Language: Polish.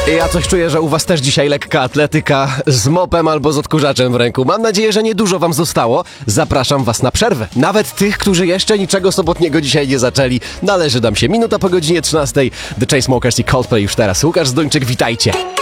Ja coś czuję, że u was też dzisiaj lekka atletyka z mopem albo z odkurzaczem w ręku. Mam nadzieję, że niedużo wam zostało. Zapraszam was na przerwę. Nawet tych, którzy jeszcze niczego sobotniego dzisiaj nie zaczęli. Należy nam się minuta po godzinie 13. The Chainsmokers i Coldplay już teraz. Łukasz Zduńczyk, witajcie.